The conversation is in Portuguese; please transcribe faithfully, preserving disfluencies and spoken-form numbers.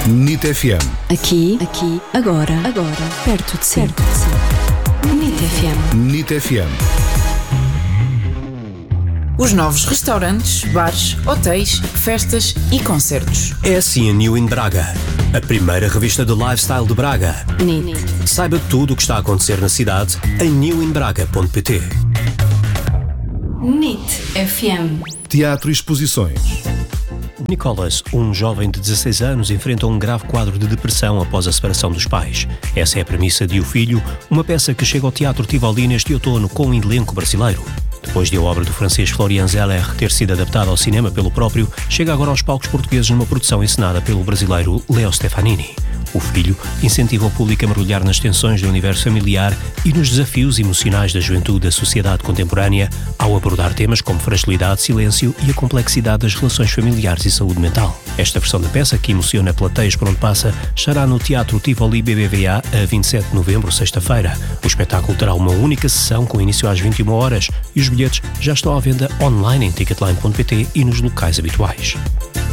NIT F M. Aqui, aqui, agora, agora, perto de si. Perto de si. NIT F M. NIT F M. Os novos restaurantes, bares, hotéis, festas e concertos. É assim a New in Braga, a primeira revista de lifestyle de Braga. NIT. Saiba tudo o que está a acontecer na cidade em new in braga ponto p t. NIT F M. Teatro e exposições. Nicholas, um jovem de dezasseis anos, enfrenta um grave quadro de depressão após a separação dos pais. Essa é a premissa de O Filho, uma peça que chega ao Teatro Tivoli neste outono com um elenco brasileiro. Depois de a obra do francês Florian Zeller ter sido adaptada ao cinema pelo próprio, chega agora aos palcos portugueses numa produção encenada pelo brasileiro Leo Stefanini. O Filho incentiva o público a mergulhar nas tensões do universo familiar e nos desafios emocionais da juventude da sociedade contemporânea ao abordar temas como fragilidade, silêncio e a complexidade das relações familiares e saúde mental. Esta versão da peça, que emociona plateias por onde passa, estará no Teatro Tivoli B B V A a vinte e sete de novembro, sexta-feira. O espetáculo terá uma única sessão com início às vinte e uma horas e os bilhetes já estão à venda online em ticketline ponto p t e nos locais habituais.